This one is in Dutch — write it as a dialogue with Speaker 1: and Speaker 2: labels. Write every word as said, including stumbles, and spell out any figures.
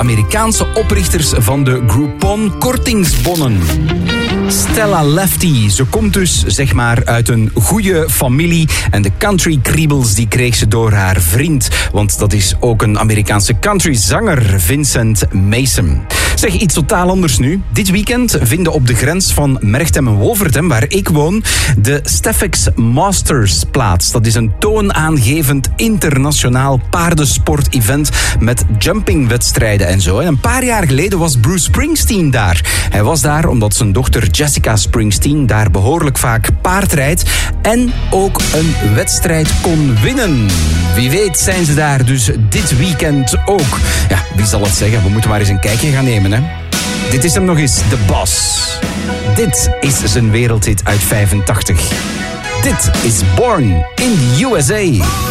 Speaker 1: Amerikaanse oprichters van de Groupon kortingsbonnen. Stella Lefty, ze komt dus zeg maar uit een goede familie en de country kriebels die kreeg ze door haar vriend, want dat is ook een Amerikaanse countryzanger, Vincent Mason. Zeg, iets totaal anders nu. Dit weekend vinden op de grens van Merchtem en Wolvertem, waar ik woon, de Steffex Masters plaats. Dat is een toonaangevend internationaal paardensport-event met jumpingwedstrijden en zo. En een paar jaar geleden was Bruce Springsteen daar. Hij was daar omdat zijn dochter Jessica Springsteen daar behoorlijk vaak paardrijdt en ook een wedstrijd kon winnen. Wie weet zijn ze daar dus dit weekend ook. Ja, wie zal het zeggen? We moeten maar eens een kijkje gaan nemen, hè. Dit is hem nog eens, The Boss. Dit is zijn wereldhit uit vijfentachtig. Dit is Born in the U S A.